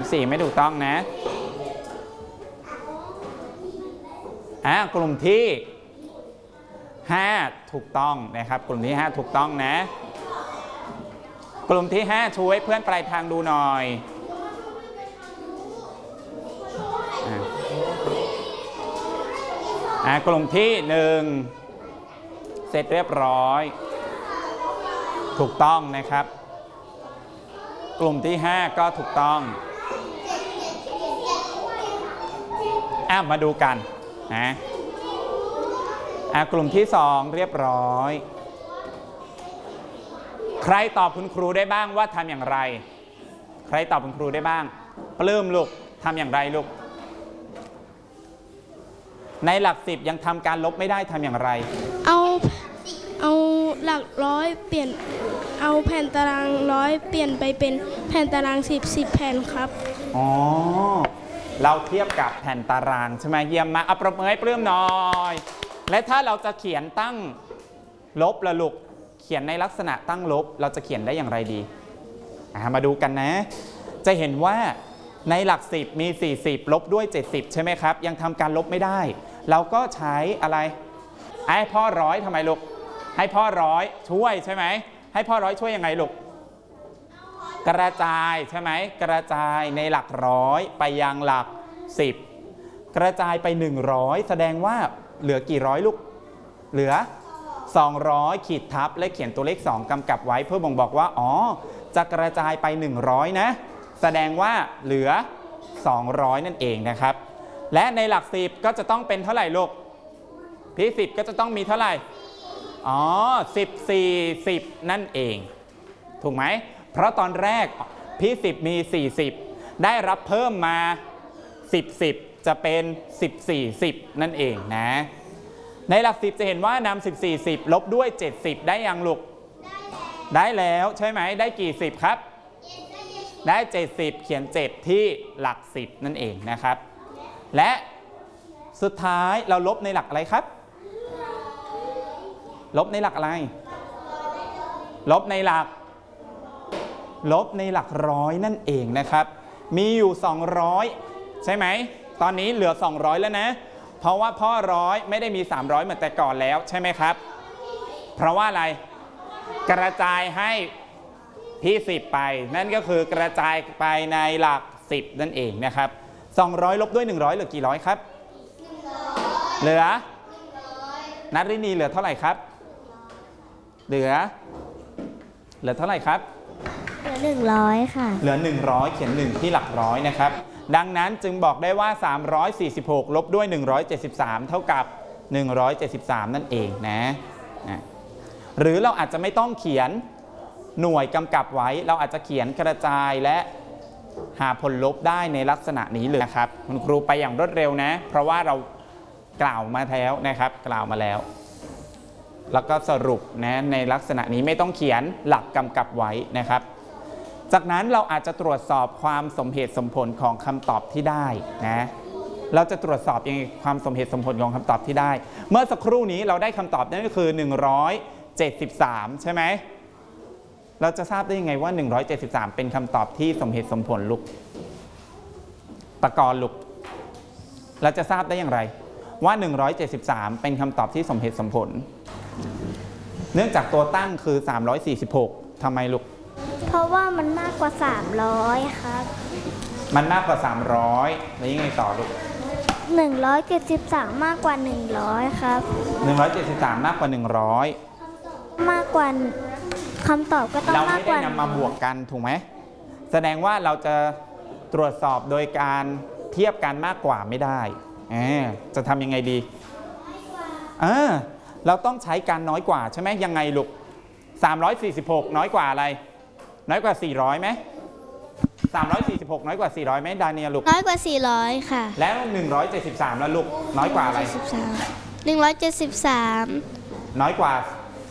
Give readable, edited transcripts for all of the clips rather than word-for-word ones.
14ไม่ถูกต้องนะกลุ่มที่5ถูกต้องนะครับกลุ่มที่5ถูกต้องนะกลุ่มที่5ช่วยเพื่อนปลายทางดูหน่อยกลุ่มที่1เสร็จเรียบร้อยถูกต้องนะครับกลุ่มที่5ก็ถูกต้องมาดูกันนะกลุ่มที่2เรียบร้อยใครตอบคุณครูได้บ้างว่าทำอย่างไรใครตอบคุณครูได้บ้างปลื้มลูกทำอย่างไรลูกในหลัก10ยังทำการลบไม่ได้ทำอย่างไรเอาหลักร้อยเปลี่ยนเอาแผ่นตารางร้อยเปลี่ยนไปเป็นแผ่นตาราง10แผ่นครับเราเทียบกับแผ่นตารางใช่ไหมเยี่ยมมาปรบมือให้ปลื้มหน่อยและถ้าเราจะเขียนตั้งลบละลูกเขียนในลักษณะตั้งลบเราจะเขียนได้อย่างไรดีมาดูกันนะจะเห็นว่าในหลัก10มี40ลบด้วย70ใช่ไหมครับยังทำการลบไม่ได้เราก็ใช้อะไรให้พ่อร้อยทำไมลูกให้พ่อร้อยช่วยใช่ไหมให้พ่อร้อยช่วยยังไงลูกกระจายใช่ไหมกระจายในหลักร้อยไปยังหลัก10กระจายไป100แสดงว่าเหลือกี่ร้อยลูกเหลือ200ขีดทับและเขียนตัวเลข2กำกับไว้เพื่อบ่งบอกว่าจะกระจายไป100นะแสดงว่าเหลือ200นั่นเองนะครับและในหลัก10ก็จะต้องเป็นเท่าไหร่ลูกที่10ก็จะต้องมีเท่าไหร่14 10นั่นเองถูกไหมเพราะตอนแรกพี่10มี40ได้รับเพิ่มมา10จะเป็น14 10นั่นเองนะในหลัก10จะเห็นว่านำ14 10ลบด้วย70ได้ยังลูกได้แล้วใช่ไหมได้กี่10ครับได้70เขียน7ที่หลัก10นั่นเองนะครับและสุดท้ายเราลบในหลักอะไรครับลบในหลักอะไรลบในหลักร้อยนั่นเองนะครับมีอยู่200ใช่ไหมตอนนี้เหลือ200แล้วนะเพราะว่าพ่อร้อยไม่ได้มี300เหมือนแต่ก่อนแล้วใช่ไหมครับเพราะว่าอะไรกระจายให้พี่10ไปนั่นก็คือกระจายไปในหลัก10นั่นเองนะครับ200ลบด้วย100เหลือกี่ร้อยครับเหลือนัทรินีเหลือเท่าไหร่ครับเหลือเท่าไหร่ครับเหลือ100ค่ะเหลือ100เขียน1ที่หลักร้อยนะครับดังนั้นจึงบอกได้ว่า346ลบด้วย173เท่ากับ173นั่นเองนะหรือเราอาจจะไม่ต้องเขียนหน่วยกำกับไว้เราอาจจะเขียนกระจายและหาผลลบได้ในลักษณะนี้เลยนะครับคุณครูไปอย่างรวดเร็วนะเพราะว่าเรากล่าวมาแล้วนะครับกล่าวมาแล้วแล้วก็สรุปนะในลักษณะนี้ไม่ต้องเขียนหลักกำกับไว้นะครับจากนั้นเราอาจจะตรวจสอบความสมเหตุสมผลของคำตอบที่ได้นะเราจะตรวจสอบยังไงความสมเหตุสมผลของคำตอบที่ได้เมื่อสักครู่นี้เราได้คำตอบนั่นก็คือ173ใช่ไหมเราจะทราบได้ยังไงว่า173เป็นคำตอบที่สมเหตุสมผลลูกตะกอนลูกเราจะทราบได้อย่างไรว่า173เป็นคำตอบที่สมเหตุสมผลเนื่องจากตัวตั้งคือ346ทำไมลูกเพราะว่ามันมากกว่า300ครับมันมากกว่า300แล้วยังไงต่อลูก 173มากกว่า100ครับ 173มากกว่า100 มากกว่าคำตอบก็ต้องมากกว่าเราไม่ได้นำมาบวกกันถูกไหมแสดงว่าเราจะตรวจสอบโดยการเทียบกันมากกว่าไม่ได้จะทำยังไงดีเราต้องใช้การน้อยกว่าใช่ไหมยังไงลูก346น้อยกว่าอะไรน้อยกว่า400ไหม346น้อยกว่า400ไหมดาเนียลูกน้อยกว่า400ค่ะแล้ว173แล้วลูกน้อยกว่าอะไร 173 น้อยกว่า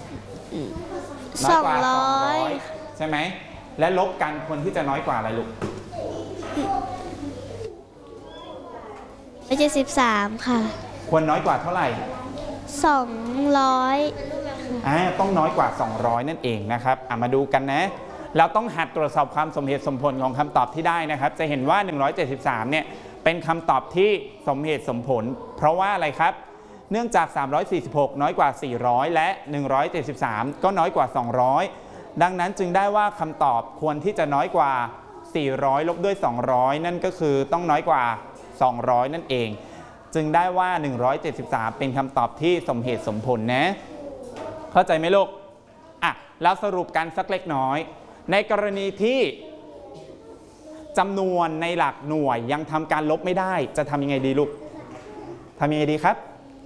200ใช่ไหมและลบกันควรที่จะน้อยกว่าอะไรลูก 173ค่ะควรน้อยกว่าเท่าไหร่ 200 ต้องน้อยกว่า200นั่นเองนะครับมาดูกันนะเราต้องหัดตรวจสอบความสมเหตุสมผลของคำตอบที่ได้นะครับจะเห็นว่า173เนี่ยเป็นคำตอบที่สมเหตุสมผลเพราะว่าอะไรครับเนื่องจาก346น้อยกว่า400และ173ก็น้อยกว่า200ดังนั้นจึงได้ว่าคำตอบควรที่จะน้อยกว่า400ลบด้วย200นั่นก็คือต้องน้อยกว่า200นั่นเองจึงได้ว่า173เป็นคำตอบที่สมเหตุสมผลนะเข้าใจไหมลูกอ่ะแล้วสรุปกันสักเล็กน้อยในกรณีที่จำนวนในหลักหน่วยยังทำการลบไม่ได้จะทำยังไงดีลูกทำยังไงดีครับ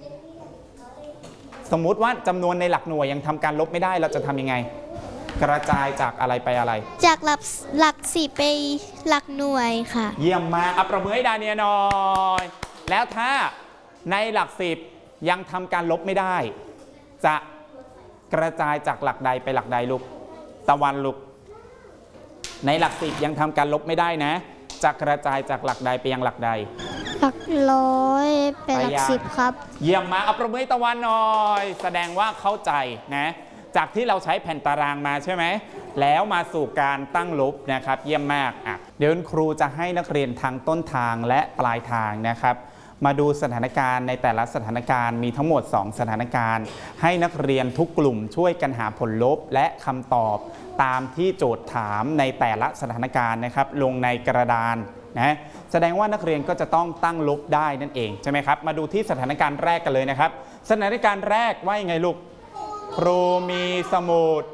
สมมุติว่าจำนวนในหลักหน่วยยังทำการลบไม่ได้เราจะทำยังไงกระจายจากอะไรไปอะไรจากหลัก10ไปหลักหน่วยค่ะเยี่ยมมากอัปรบมือให้ดาเนียหน่อยแล้วถ้าในหลัก10ยังทำการลบไม่ได้จะกระจายจากหลักใดไปหลักใดลูกตะวันลูกในหลัก10ยังทำการลบไม่ได้นะจะกระจายจากหลักใดไปยังหลักใดหลัก100ไปหลัก10ครับเยี่ยมมากอัปรบมือให้ตะวันหน่อยแสดงว่าเข้าใจนะจากที่เราใช้แผ่นตารางมาใช่ไหมแล้วมาสู่การตั้งลบนะครับเยี่ยมมากอ่ะเดี๋ยวครูจะให้นักเรียนทางต้นทางและปลายทางนะครับมาดูสถานการณ์ในแต่ละสถานการณ์มีทั้งหมด2สถานการณ์ให้นักเรียนทุกกลุ่มช่วยกันหาผลลบและคำตอบตามที่โจทย์ถามในแต่ละสถานการณ์นะครับลงในกระดานนะแสดงว่านักเรียนก็จะต้องตั้งลบได้นั่นเองใช่ไหมครับมาดูที่สถานการณ์แรกกันเลยนะครับสถานการณ์แรกว่ายังไงลูกครูมีสมุด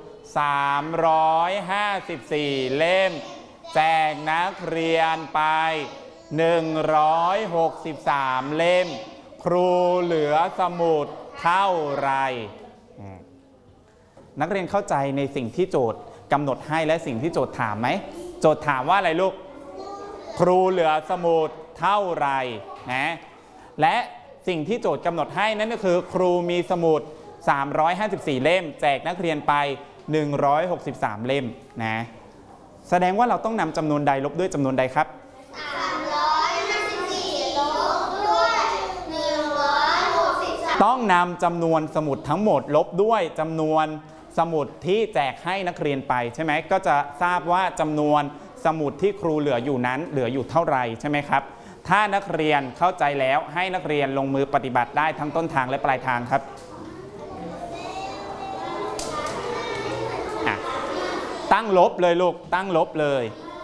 354เล่มแจกนักเรียนไป163เล่มครูเหลือสมุดเท่าไรนักเรียนเข้าใจในสิ่งที่โจทย์กำหนดให้และสิ่งที่โจทย์ถามไหมโจทย์ถามว่าอะไรลูกครูเหลือสมุดเท่าไรนะและสิ่งที่โจทย์กำหนดให้นั่นก็คือครูมีสมุด354เล่มแจกนักเรียนไป163เล่มนะแสดงว่าเราต้องนำจำนวนใดลบด้วยจำนวนใดครับ354ลบด้วย163ต้องนำจำนวนสมุดทั้งหมดลบด้วยจำนวนสมุดที่แจกให้นักเรียนไปใช่ไหมก็จะทราบว่าจำนวนสมุดที่ครูเหลืออยู่นั้นเหลืออยู่เท่าไหร่ใช่ไหมครับถ้านักเรียนเข้าใจแล้วให้นักเรียนลงมือปฏิบัติได้ทั้งต้นทางและปลายทางครับตั้งลบเลยลูกตั้งลบเลย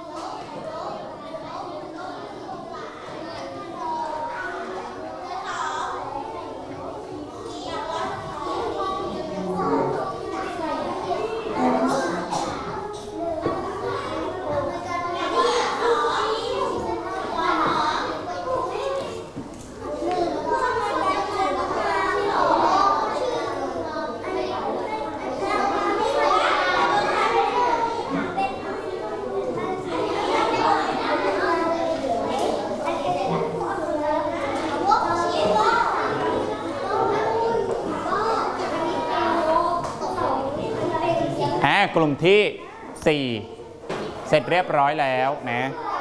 กลุ่มที่4เสร็จเรียบร้อยแล้วนะ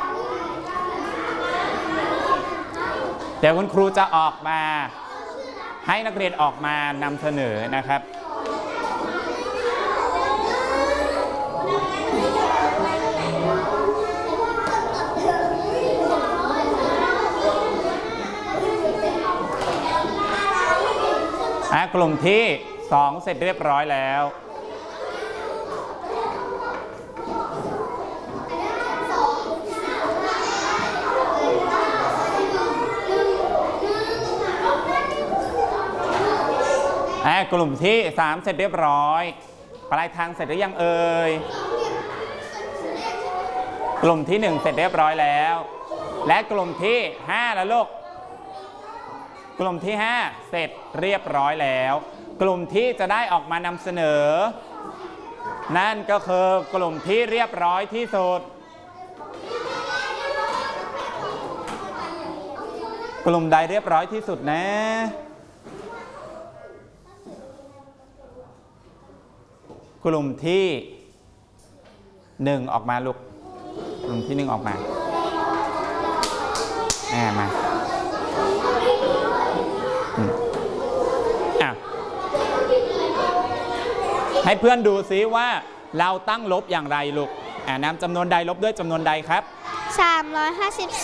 เดี๋ยวคุณครูจะออกมาให้นักเรียนออกมานำเสนอนะครับกลุ่มที่2เสร็จเรียบร้อยแล้วกลุ่มที่3เสร็จเรียบร้อยปลายทางเสร็จหรือยังเอ่ยกลุ่มที่1เสร็จเรียบร้อยแล้วและกลุ่มที่5แล้วลูกกลุ่มที่5เสร็จเรียบร้อยแล้วกลุ่มที่จะได้ออกมานำเสนอนั่นก็คือกลุ่มที่เรียบร้อยที่สุดกลุ่มใดเรียบร้อยที่สุดนะกลุ่มที่1ออกมาลูกกลุ่มที่1ออกมามาให้เพื่อนดูซิว่าเราตั้งลบอย่างไรลูกนำจำนวนใดลบด้วยจำนวนใดครับ